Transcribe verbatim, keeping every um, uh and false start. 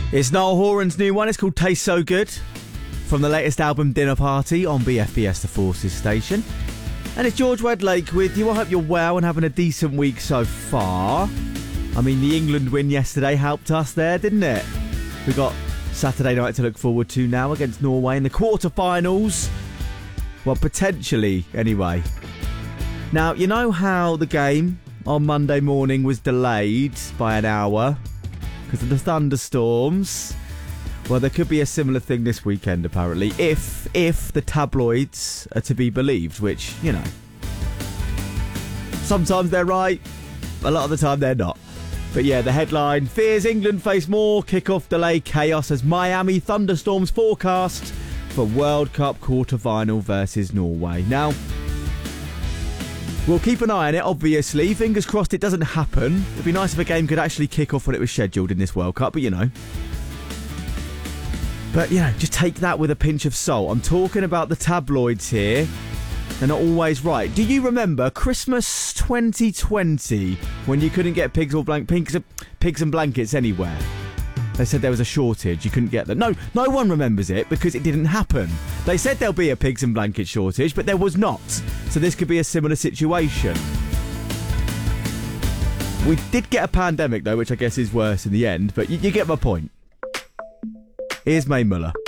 It's Niall Horan's new one. It's called Taste So Good, from the latest album Dinner Party on B F B S The Forces station. And it's George Wedlake with you. I hope you're well and having a decent week so far. I mean, the England win yesterday helped us there, didn't it? We've got Saturday night to look forward to now against Norway in the quarterfinals. Well, potentially, anyway. Now, you know how the game on Monday morning was delayed by an hour because of the thunderstorms? Well, there could be a similar thing this weekend, apparently, if if the tabloids are to be believed, which, you know, sometimes they're right, a lot of the time they're not. But yeah, the headline, fears England face more kickoff delay chaos as Miami thunderstorms forecast for World Cup quarter-final versus Norway. Now, we'll keep an eye on it, obviously. Fingers crossed it doesn't happen. It'd be nice if a game could actually kick off when it was scheduled in this World Cup, but you know. But, you know, just take that with a pinch of salt. I'm talking about the tabloids here. They're not always right. Do you remember Christmas twenty twenty when you couldn't get pigs or blank pigs, pigs and blankets anywhere? They said there was a shortage. You couldn't get them. No, no one remembers it because it didn't happen. They said there'll be a pigs and blanket shortage, but there was not. So this could be a similar situation. We did get a pandemic, though, which I guess is worse in the end, but you, you get my point. Here's Mae Muller.